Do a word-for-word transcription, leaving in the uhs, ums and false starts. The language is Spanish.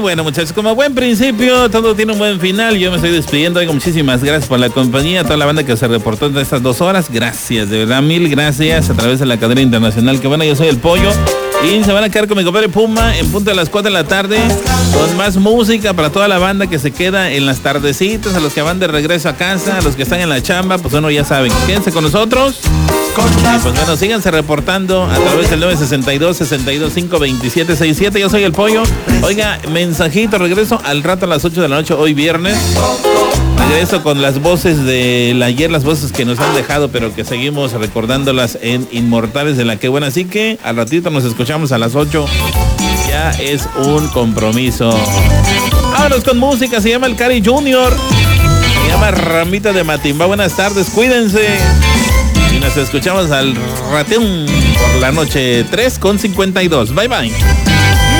bueno, muchachos, como buen principio, todo tiene un buen final. Yo me estoy despidiendo. Oiga, muchísimas gracias por la compañía, a toda la banda que se reportó en estas dos horas. Gracias, de verdad, mil gracias a través de la cadena internacional. Que bueno, yo soy el Pollo. Y se van a quedar con mi compadre Puma en punto de las cuatro de la tarde con más música para toda la banda que se queda en las tardecitas, a los que van de regreso a casa, a los que están en la chamba, pues bueno, ya saben, quédense con nosotros. Y pues bueno, síganse reportando a través del nueve sesenta y dos, sesenta y dos, cinco, veintisiete, sesenta y siete. Yo soy el Pollo. Oiga, mensajito, regreso al rato a las ocho de la noche, hoy viernes. Regreso con las voces del ayer, las voces que nos han dejado, pero que seguimos recordándolas en Inmortales de la Que Buena. Así que al ratito nos escuchamos a las ocho. Ya es un compromiso. Vámonos con música, se llama el Cari Junior. Se llama Ramita de Matimba. Buenas tardes, cuídense. Y nos escuchamos al ratón por la noche, tres con cincuenta y dos. Bye bye.